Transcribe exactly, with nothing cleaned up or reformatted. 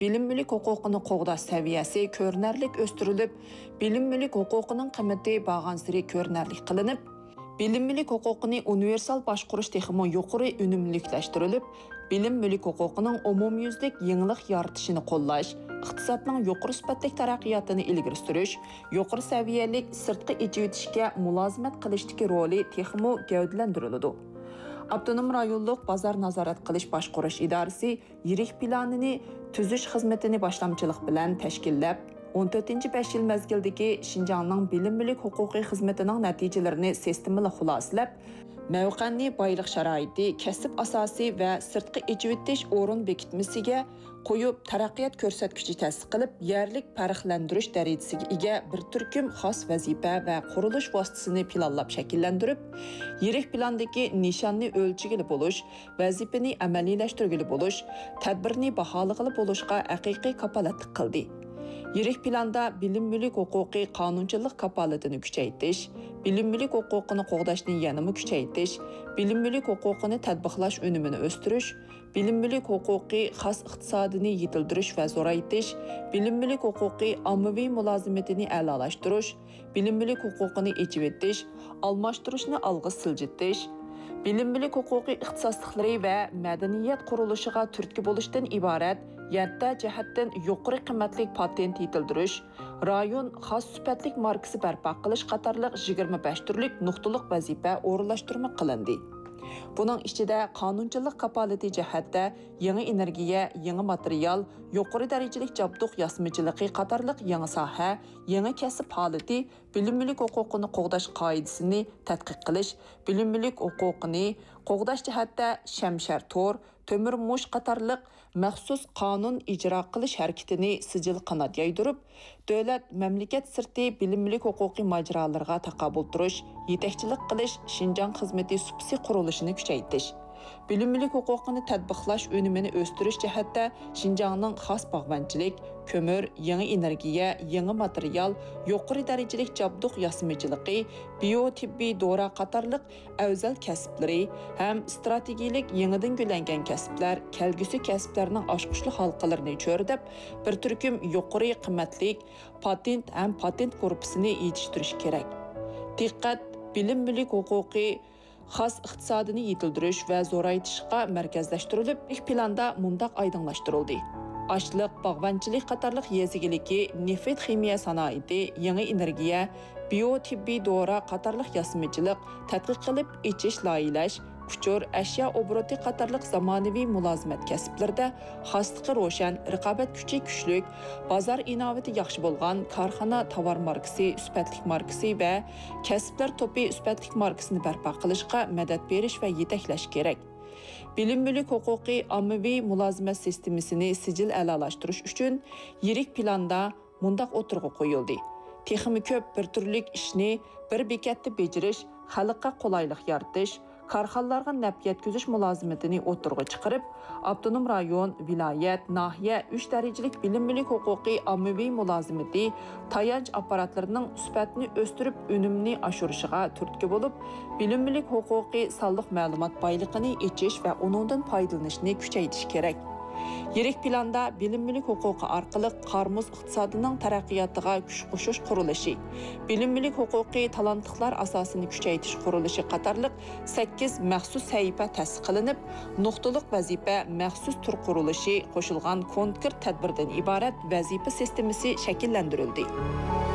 bilim mülik hukukunu qoğdaş səviyyəsi körnərlik östürülüb, bilim mülik hukukunun qimməti bağansiri körnərlik qılınıb, bilim mülik hukukunu universal başquruş texmo yuqori ünümlükləşdirilib, bilim mülik hukukunun umumyüzlik yenilik yaratışını qollaş, iqtisadның yuqori sifatlik taraqqiyotini ilgari surish, yuqori saviyalik sirtqi ijodishga mulozimat qilishdagi roli texmo gavdalantiriladi. Abdunum rayonluq bazar nazorat qilish boshqarish idorasi yirik planini tuzish xizmatini boshlamchilik bilan tashkillab, o'n to'rtinchi besh yil mezgildagi Şinjanning bilim mülik huquqiy xizmatining natijalarini sistemali xulosalab, mavqanni boylik sharoiti, kasb asosi va sirtqi ijodtish o'rin bekitmasiga qo'yib taraqqiyot ko'rsatkichi ta'sis qilib, yerlik farqlantirish darajasiga ega bir turkum xos vazifa va qurilish vositasini planlab shakllantirib, yirik plandagi nishonni o'lchigili bo'lish, vazifani amaliylashtirgili bo'lish, tadbirni baholig'ili bo'lishga haqiqiy kapolatlik qildi. Yirik planda bilim mülik huquqiy qonunchilik kapolatini kuchaytirish, bilim mülik huquqini qo'g'dashni yanada kuchaytirish, bilim mülik huquqini tatbiqlash unumini o'stirish, bilim mülik huquqiy xos iqtisodini yetildirish va zo'raytirish, bilim mülik huquqiy ommaviy mulozimatini a'lolashtirish, bilim mülik huquqini echivetish, almashtirishni olg'a siljitish, bilim mülik huquqiy ixtisosliklari va madaniyat qurilishiga turtki bo'lishdan iborat yetti jihatdan yuqori qimmatli patent yetildirish, rayon xos sifatlik markasi barpo qilish qatorliq yigirma besh turlik nuqtaliq vazifa o'rinlashtirma qilindi. Buning ichida qonunchilik kapolati jihatda yangi energiya, yangi material, yuqori darajali jabduq yasmichiligi qatorliq yangi soha, yangi kasb holati, bilim mülik huquqini qo'g'dash qoidasini tadqiq qilish, bilim mülik huquqini qo'g'dash jihatda shamshar tor, tömür mush qatorliq maxsus qonun ijro qilish harakatini sijil qanot yaydirib, davlat mamlakat sirti bilim mülik huquqiy majralarga taqabul turish, yetakchilik qilish, Şinjan xizmati subsi qurilishini kuchaytirish, bilim mülik huquqini tatbiqlash unumini o'stirish jihatda Şinjanning xos bog'bonchilik, kömür, yangi energiya, yangi material, yuqori darajali jabduq yasmichiligi, biotibbiy dora qatorliq afzal kasblari ham strategik yangidan gullangan kasblar, kelgusi kasblarning oshqushli halqalarini cho'rdab, bir turkum yuqori qimmatli patent ham patent korpusini yetishtirish kerak. Diqqat, bilim mülik huquqiy xos iqtisodini yetildirish va zo'raytirishga markazlashtirilib, ilk planda mundaq oydinlashtirildi. Açlıq, bağbanchilik qatorliq yezigiligi, neft ximiya sanoati, yangi energiya, biotibbiy dora qatorliq yasmichilik tadqiq qilib ichish loyihalash, kuchur, ashyo obroti qatorliq zamonaviy mulozimat kasblarida xosligi ro'shan, raqobat kuchi kuchlik, bozor inovati yaxshi bo'lgan korxona tovar markasi, sifatlik markasi va kasblar to'pi sifatlik markasini barpo qilishga madad berish va yetaklash kerak. Bilim mülik huquqiy ommaviy mulozimat sistemasini sijil a'lolashtirish uchun yirik planda mundaq o'tirg'i qo'yildi. Texmi ko'p bir turlik ishni bir bekatda bejirish, xalqqa qulaylik yaratish, korxonalarga naf yetkazish mulozimatini o'tirg'i chiqarib, avtonom rayon, viloyat, nahiya uch darajalik bilim mülik huquqiy ommaviy mulozimati tayanch apparatlarining sifatini o'stirib, unumni oshirishiga turtki bo'lib, bilim mülik huquqiy sonliq ma'lumot boyligini ichish va uningdan foydalanishni kuchaytirish kerak. Yirik planda bilim mülik huquqi orqali qarmuz iqtisodining taraqqiyotiga kuch qo'shish qurilishi, bilim mülik huquqiy talantliqlar asosini kuchaytirish qurilishi qatorliq sakkiz maxsus sahifa ta'sis qilinib, nuqtaliq vazifa maxsus tur qurilishi qo'shilgan konkret tadbirdan iborat vazifa sistemasi shakllantirildi.